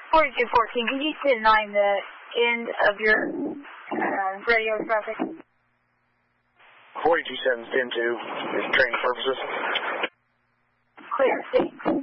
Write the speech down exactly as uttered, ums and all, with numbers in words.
forty-two fourteen, can you deny the end of your uh, radio traffic? forty-two seven ten two is training purposes. Clear, thanks.